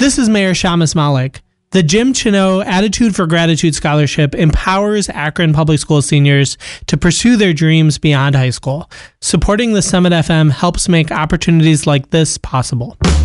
This is Mayor Shamus Malik. The Jim Chino Attitude for Gratitude Scholarship empowers Akron Public School seniors to pursue their dreams beyond high school. Supporting the Summit FM helps make opportunities like this possible.